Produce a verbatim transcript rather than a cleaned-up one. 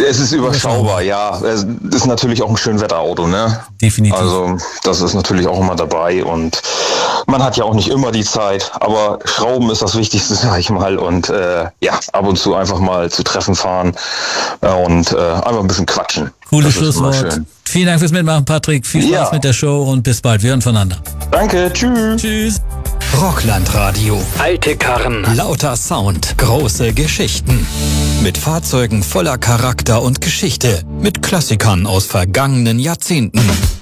Es ist überschaubar, ja. Es ist natürlich auch ein Schönwetterauto, ne? Definitiv. Also das ist natürlich auch immer dabei und man hat ja auch nicht immer die Zeit, aber Schrauben ist das Wichtigste, sag ich mal. Und äh, ja, ab und zu einfach mal zu Treffen fahren äh, und äh, einfach ein bisschen quatschen. Cooles Schlusswort. Vielen Dank fürs Mitmachen, Patrick. Viel Spaß ja. mit der Show und bis bald. Wir hören voneinander. Danke, tschüss. Tschüss. Rocklandradio. Alte Karren, lauter Sound, große Geschichten. Mit Fahrzeugen voller Charakter und Geschichte. Mit Klassikern aus vergangenen Jahrzehnten.